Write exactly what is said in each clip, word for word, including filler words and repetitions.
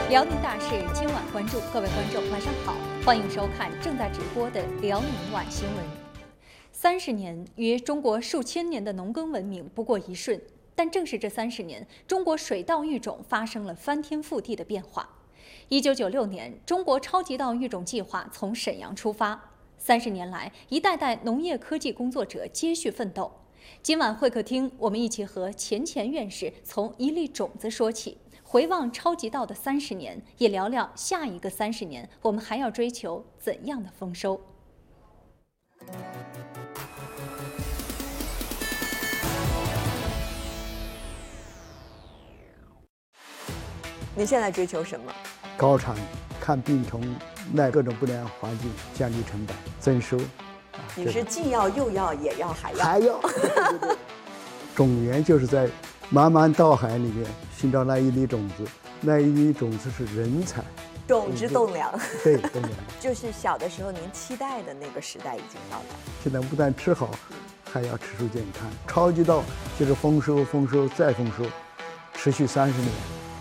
辽宁大事今晚关注，各位观众晚上好，欢迎收看正在直播的辽宁晚新闻。三十年与中国数千年的农耕文明不过一瞬，但正是这三十年，中国水稻育种发生了翻天覆地的变化。一九九六年，中国超级稻育种计划从沈阳出发。三十年来，一代代农业科技工作者接续奋斗。今晚会客厅，我们一起和钱钱院士从一粒种子说起，回望超级稻的三十年，也聊聊下一个三十年，我们还要追求怎样的丰收？ 你现在追求什么？ 高产、抗病虫、耐各种不良环境，降低成本，增收。 你是既要又要也要还要还要。对对对，种源就是在茫茫大海里面寻找那一粒种子，那一粒种子是人才。 种植栋梁。 对，栋梁。 就是小的时候您期待的那个时代已经到来。 现在不但吃好，还要吃出健康。超级稻就是丰收、丰收再丰收，持续三十年。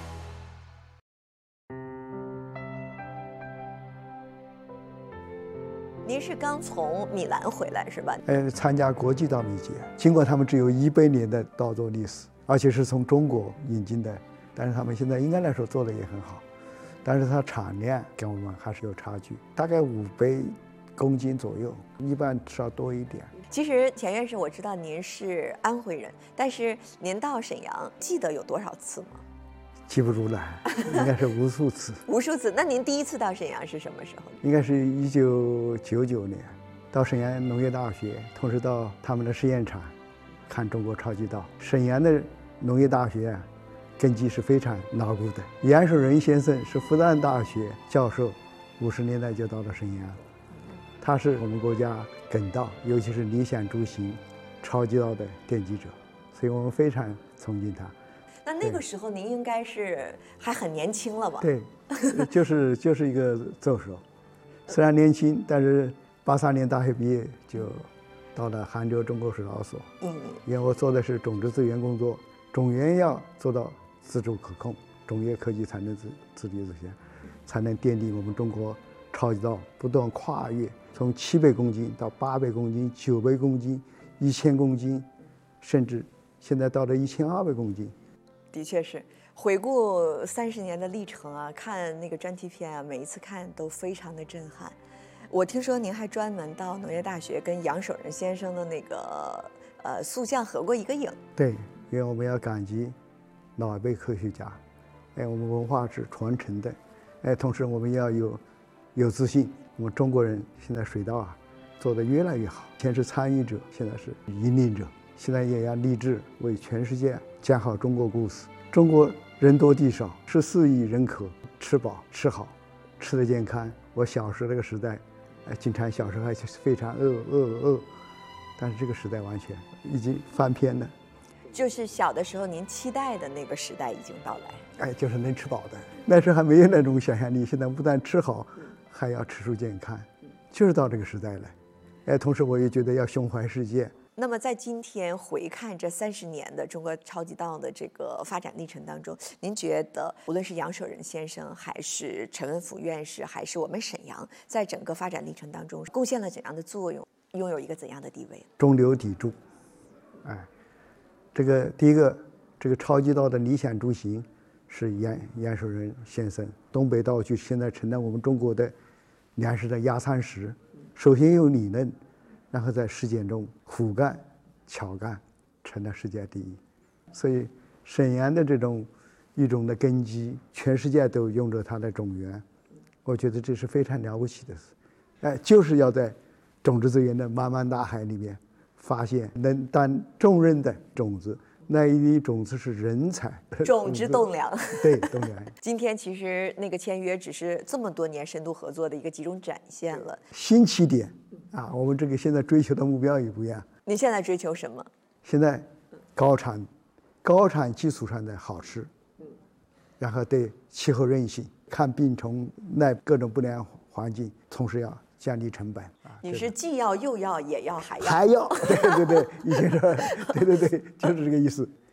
您是刚从米兰回来是吧？ 呃，参加国际稻米节，尽管他们只有一百年的稻作历史，而且是从中国引进的，但是他们现在应该来说做的也很好，但是它产量跟我们还是有差距，大概五百公斤左右，一般稍多一点。 其实钱院士，我知道您是安徽人，但是您到沈阳记得有多少次吗？ 记不住了，应该是无数次。 无数次。那您第一次到沈阳是什么时候？ 应该是一九九九年，到沈阳农业大学，同时到他们的试验场，看中国超级稻。沈阳的农业大学啊，根基是非常牢固的。杨守仁先生是复旦大学教授，五十年代就到了沈阳，他是我们国家耕稻，尤其是理想猪型超级稻的奠基者，所以我们非常崇敬他。 那那个时候您应该是还很年轻了吧？ 对，就是就是一个奏手，虽然年轻，但是八三年大学毕业就到了杭州中国水稻所。嗯，因为我做的是种植资源工作，种源要做到自主可控，种业科技才能自自立自强，才能奠定我们中国超级稻不断跨越，从七百公斤到八百公斤、九百公斤、一千公斤，甚至现在到了一千二百公斤。 的确是，回顾三十年的历程啊，看那个专题片啊，每一次看都非常的震撼。我听说您还专门到农业大学跟杨守仁先生的那个呃塑像合过一个影。 对，因为我们要感激老一辈科学家，哎，我们文化是传承的，哎，同时我们要有有自信。我们中国人现在水稻啊做得越来越好，先是参与者，现在是引领者。现在也要立志为全世界讲好中国故事。中国人多地少，十四亿人口，吃饱吃好，吃得健康。我小时候那个时代，呃，经常小时候还是非常饿饿饿，但是这个时代完全已经翻篇了。 就是小的时候您期待的那个时代已经到来。 哎，就是能吃饱的。那时候还没有那种想象力，现在不但吃好，还要吃出健康，就是到这个时代了。哎，同时我也觉得要胸怀世界。 那么在今天回看这三十年的中国超级稻的这个发展历程当中，您觉得无论是杨守仁先生，还是陈文甫院士，还是我们沈阳，在整个发展历程当中贡献了怎样的作用，拥有一个怎样的地位？ 中流砥柱。哎，这个第一个，这个超级稻的理想猪型是杨杨守仁先生，东北稻就现在成了我们中国的粮食的压舱石。首先有理论，然后在实践中苦干、巧干，成了世界第一。所以沈阳的这种育种的根基，全世界都用着它的种源，我觉得这是非常了不起的事。哎，就是要在种植资源的茫茫大海里面，发现能担重任的种子。那一粒种子是人才， 种植栋梁。 对，栋梁。 今天其实那个签约只是这么多年深度合作的一个集中展现了。 新起点啊，我们这个现在追求的目标也不一样。 您现在追求什么？ 现在高产，高产基础上的好吃，然后对气候韧性、抗病虫、耐各种不良环境，同时要降低成本。 你是既要又要也要还要还要，对对对，以前说，对对对，就是这个意思。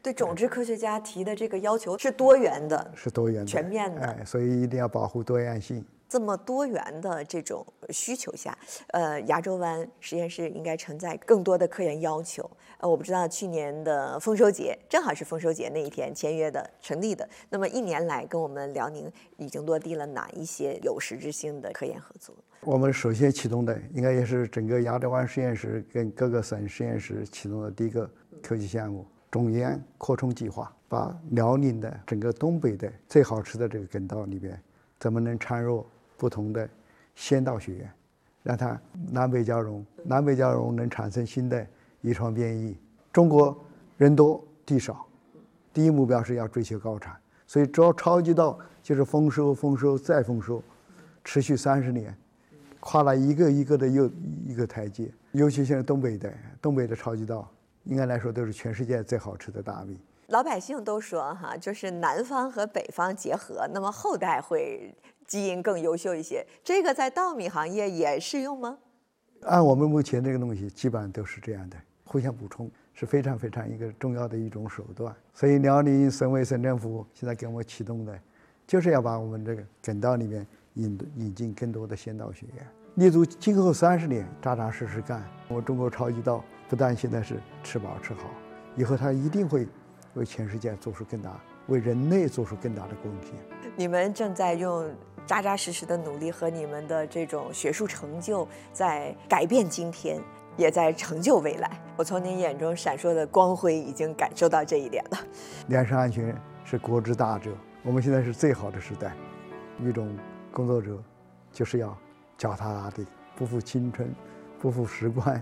对种子科学家提的这个要求是多元的， 是多元的、 全面的， 哎，所以一定要保护多样性。 这么多元的这种需求下，呃，牙洲湾实验室应该承载更多的科研要求。呃，我不知道去年的丰收节正好是丰收节那一天签约的成立的，那么一年来跟我们辽宁已经落地了哪一些有实质性的科研合作？ 我们首先启动的应该也是整个牙洲湾实验室跟各个省实验室启动的第一个科技项目——种研扩充计划，把辽宁的整个东北的最好吃的这个粳稻里边，怎么能掺入不同的先稻学员，让它南北交融，南北交融能产生新的遗传变异。中国人多地少，第一目标是要追求高产，所以招超级稻就是丰收、丰收再丰收，持续三十年，跨了一个一个的又一个台阶。尤其像东北的东北的超级稻，应该来说都是全世界最好吃的大米。 老百姓都说哈，就是南方和北方结合，那么后代会基因更优秀一些。这个在稻米行业也适用吗？ 按我们目前这个东西，基本上都是这样的，互相补充是非常非常一个重要的一种手段。所以辽宁省委省政府现在给我们启动的，就是要把我们这个粳稻里面引引进更多的先稻学员，立足今后三十年扎扎实实干。我们中国超级稻不但现在是吃饱吃好，以后它一定会为全世界做出更大，为人类做出更大的贡献。 你们正在用扎扎实实的努力和你们的这种学术成就，在改变今天，也在成就未来。我从您眼中闪烁的光辉已经感受到这一点了。 粮食安全是国之大者，我们现在是最好的时代。育种工作者就是要脚踏实地，不负青春，不负时光。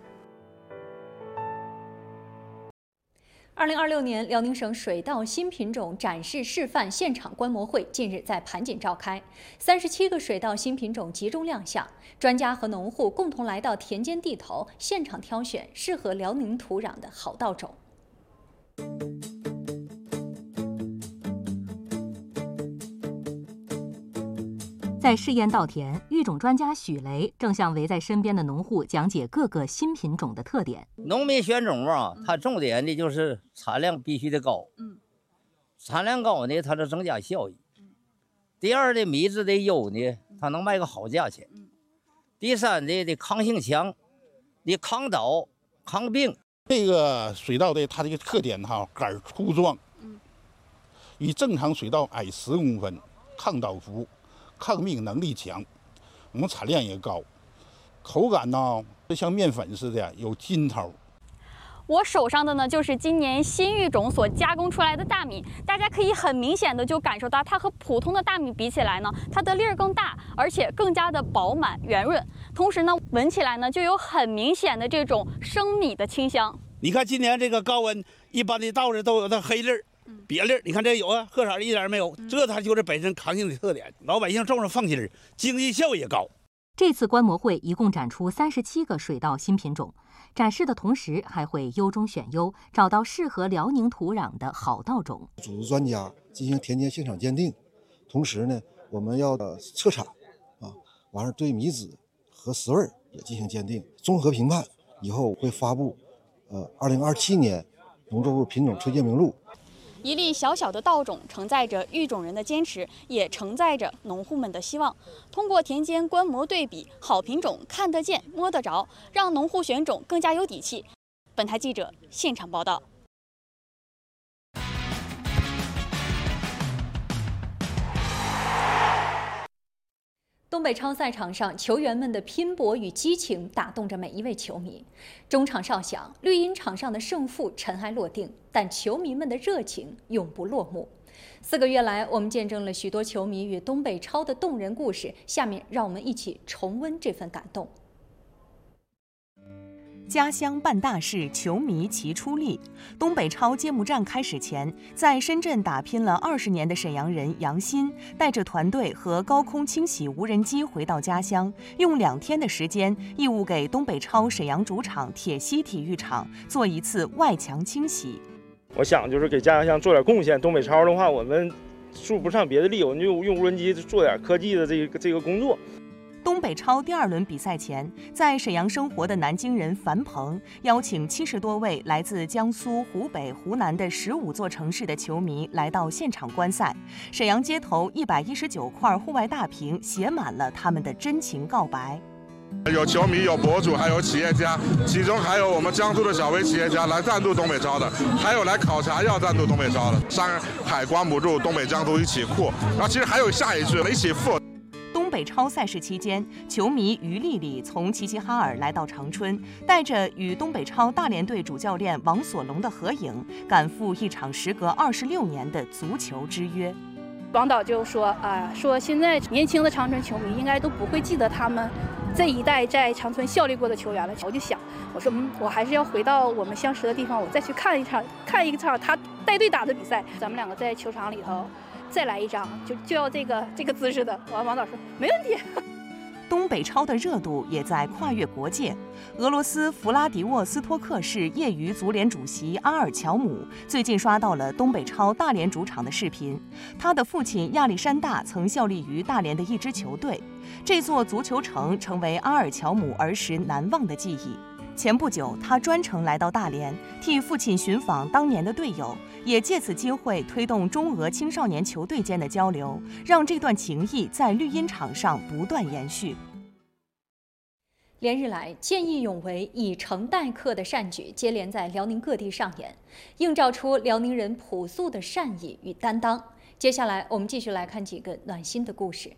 二零二六年辽宁省水稻新品种展示示范现场观摩会近日在盘锦召开，三十七个水稻新品种集中亮相，专家和农户共同来到田间地头，现场挑选适合辽宁土壤的好稻种。 在试验稻田，育种专家许雷正向围在身边的农户讲解各个新品种的特点。 农民选种啊，它重点的就是产量必须得高，嗯，产量高呢，它就增加效益。第二的米质的优呢，它能卖个好价钱。第三的的抗性强，你抗倒、抗病。 这个水稻的它这个特点哈，杆粗壮，比正常水稻矮十公分，抗倒伏。抗病能力强，我们产量也高，口感呢就像面粉似的，有筋头。 我手上的呢就是今年新育种所加工出来的大米，大家可以很明显的就感受到它和普通的大米比起来呢，它的粒儿更大，而且更加的饱满圆润，同时呢闻起来呢就有很明显的这种生米的清香。 你看今年这个高温，一般的稻子都有它黑粒儿。别粒儿，你看这有啊，褐色一点没有，这它就是本身抗性的特点。老百姓种上放心儿，经济效益也高。 这次观摩会一共展出三十七个水稻新品种，展示的同时还会优中选优，找到适合辽宁土壤的好稻种。 组织专家进行田间现场鉴定，同时呢，我们要测产啊，完了对米籽和丝味也进行鉴定，综合评判以后会发布，呃，二零二七年农作物品种推荐名录。 一粒小小的稻种承载着育种人的坚持，也承载着农户们的希望。通过田间观摩对比，好品种看得见、摸得着，让农户选种更加有底气。本台记者现场报道。 东北超赛场上，球员们的拼搏与激情打动着每一位球迷。中场哨响，绿茵场上的胜负尘埃落定，但球迷们的热情永不落幕。四个月来，我们见证了许多球迷与东北超的动人故事。下面，让我们一起重温这份感动。 家乡办大事，球迷齐出力。东北超揭幕战开始前，在深圳打拼了二十年的沈阳人杨鑫，带着团队和高空清洗无人机回到家乡，用两天的时间，义务给东北超沈阳主场铁西体育场做一次外墙清洗。 我想就是给家乡做点贡献。东北超的话，我们说不上别的理由，就用无人机做点科技的这个这个工作。 东北超第二轮比赛前，在沈阳生活的南京人樊鹏邀请七十多位来自江苏、湖北、湖南的十五座城市的球迷来到现场观赛。沈阳街头一百一十九块户外大屏写满了他们的真情告白。 有球迷、有博主，还有企业家，其中还有我们江苏的小微企业家来赞助东北超的，还有来考察要赞助东北超的。山海关不住，东北江苏一起酷。然后其实还有下一句，一起富。 东北超赛事期间，球迷于丽丽从齐齐哈尔来到长春，带着与东北超大连队主教练王索龙的合影，赶赴一场时隔二十六年的足球之约。 王导就说啊，说现在年轻的长春球迷应该都不会记得他们这一代在长春效力过的球员了。我就想，我说嗯，我还是要回到我们相识的地方，我再去看一场看一场他带队打的比赛。咱们两个在球场里头再来一张，就就要这个这个姿势的。完，王导说没问题。 东北超的热度也在跨越国界。俄罗斯弗拉迪沃斯托克市业余足联主席阿尔乔姆最近刷到了东北超大连主场的视频。他的父亲亚历山大曾效力于大连的一支球队，这座足球城成为阿尔乔姆儿时难忘的记忆。前不久，他专程来到大连，替父亲寻访当年的队友，也借此机会推动中俄青少年球队间的交流，让这段情谊在绿茵场上不断延续。 连日来，见义勇为、以诚待客的善举接连在辽宁各地上演，映照出辽宁人朴素的善意与担当。接下来，我们继续来看几个暖心的故事。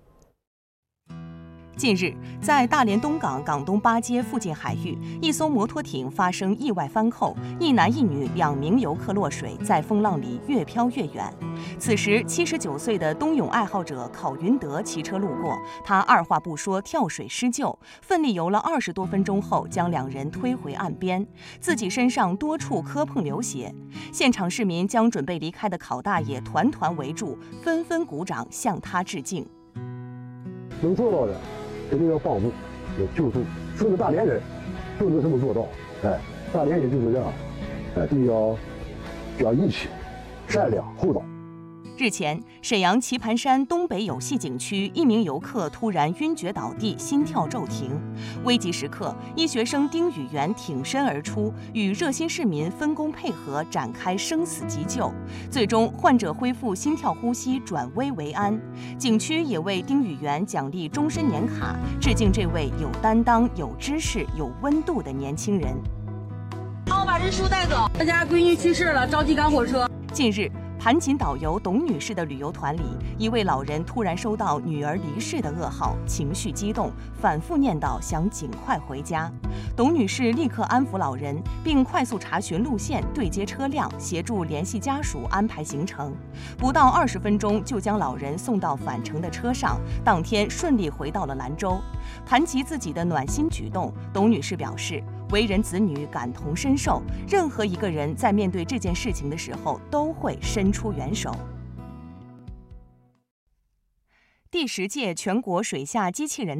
近日，在大连东港港东八街附近海域，一艘摩托艇发生意外翻扣，一男一女两名游客落水，在风浪里越飘越远。此时，七十九岁的冬泳爱好者考云德骑车路过，他二话不说跳水施救，奋力游了二十多分钟后，将两人推回岸边，自己身上多处磕碰流血。现场市民将准备离开的考大爷团团围住，纷纷鼓掌向他致敬。 能做到的，肯定要帮助，要救助。说个大连人，都能这么做到。哎，大连人就是这样，哎，比较比较义气、善良、厚道。 日前，沈阳棋盘山东北有戏景区一名游客突然晕厥倒地，心跳骤停。危急时刻，医学生丁宇元挺身而出，与热心市民分工配合，展开生死急救。最终，患者恢复心跳呼吸，转危为安。景区也为丁宇元奖励终身年卡，致敬这位有担当、有知识、有温度的年轻人。 帮我把这书带走，他家闺女去世了，着急赶火车。 近日，盘锦导游董女士的旅游团里，一位老人突然收到女儿离世的噩耗，情绪激动，反复念叨想尽快回家。董女士立刻安抚老人，并快速查询路线、对接车辆，协助联系家属安排行程。不到二十分钟，就将老人送到返程的车上，当天顺利回到了兰州。谈及自己的暖心举动，董女士表示，为人子女感同身受，任何一个人在面对这件事情的时候都会伸出援手。第十届全国水下机器人